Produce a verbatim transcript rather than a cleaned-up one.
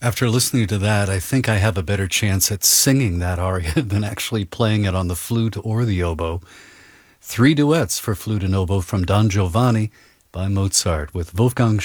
After listening to that, I think I have a better chance at singing that aria than actually playing it on the flute or the oboe. Three duets for flute and oboe from Don Giovanni by Mozart with Wolfgang